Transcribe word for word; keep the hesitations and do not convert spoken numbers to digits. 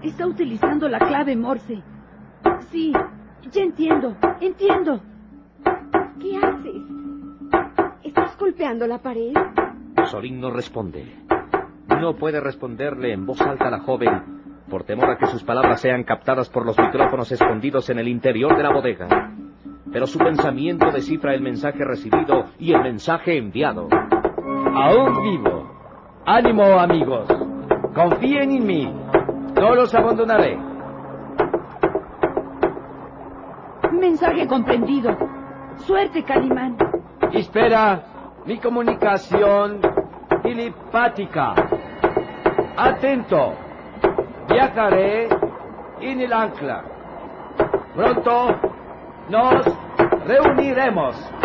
Está utilizando la clave Morse. Sí, ya entiendo, entiendo. ¿Qué haces? ¿Estás golpeando la pared? Solín no responde. No puede responderle en voz alta a la joven, por temor a que sus palabras sean captadas por los micrófonos escondidos en el interior de la bodega. Pero su pensamiento descifra el mensaje recibido y el mensaje enviado. Aún vivo. Ánimo, amigos. Confíen en mí. No los abandonaré. Mensaje comprendido. Suerte, Calimán. Espera mi comunicación telepática. Atento. Viajaré en el ancla. Pronto nos reuniremos.